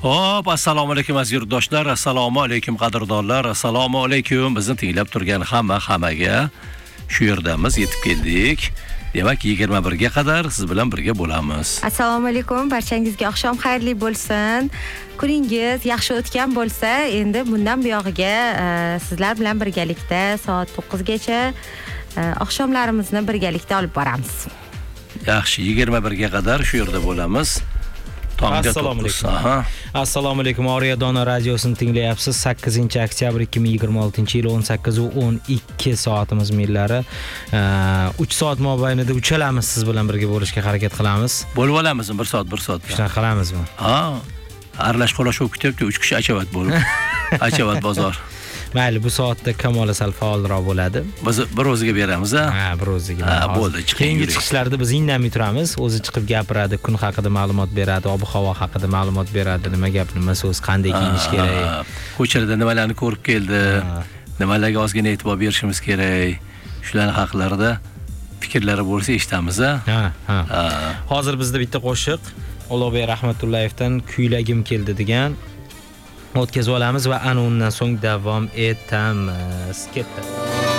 Hop, assalomu alaykum aziz yurtdoshlar, assalomu alaykum qadrdonlar, assalomu alaykum bizni tinglab turgan hammaga. Shu yerdamiz, yetib keldik. Demak, 21 ga qadar siz bilan birga bo'lamiz. Assalomu alaykum, barchangizga oqshom xayrli bo'lsin. Kuningiz yaxshi o'tgan bo'lsa, endi bundan buyog'iga sizlar bilan birgalikda soat 9 gacha oqshomlarimizni birgalikda olib boramiz. Yaxshi, 21 ga qadar shu yerda bo'lamiz. Assalomu alaykum. Assalomu alaykum. Oriya Dona radiosini tinglayapsiz. 8-oktyabr 2026-yil 18:12 soatimiz millari. 3 soat mobaynida uchalamiz siz bilan birga bo'lishga harakat qilamiz. Bo'lib olamizmi 1 soat 1 soat? Shunaqa qilamizmi? Ha. Aralash qo'lashuv kutyapti, 3 kishi achavat bo'lib. Achavat bozor. Mayli, bu soatda Kamola sal faolroq bo'ladi. Biz bir o'ziga beramiz, ha? Ha, bir o'ziga. Ha, bo'ldi, chiqing. Keyingi chiqishlarda biz indamay turamiz. O'zi chiqib gapiradi, kun haqida ma'lumot beradi, ob-havo haqida ma'lumot beradi, nima gap, nima so'z, qanday kiyinish kerak. Ko'chada nimalarni ko'rib keldi, nimalarga ozgina e'tibor berishimiz kerak. Shular haqlarida fikrlari bo'lsa eshitamiz, ha? Ha. Hozir bizda bitta qo'shiq Ulug'bek Rahmatullayevdan kuylagim keldi degan o'tkazib olamiz va ana undan so'ng davom etamiz. Ketdi.